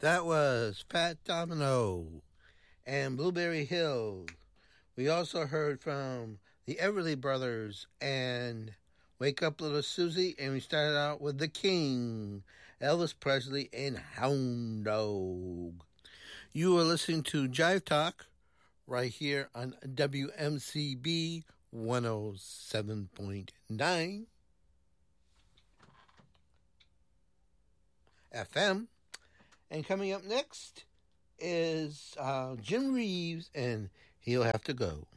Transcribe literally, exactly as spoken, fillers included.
That was Fat Domino and Blueberry Hill. We also heard from the Everly Brothers and Wake Up Little Susie, and we started out with The King, Elvis Presley, and Hound Dog. You are listening to Jive Talk right here on W M C B one oh seven point nine F M. And coming up next is uh, Jim Reeves, and He'll Have to Go.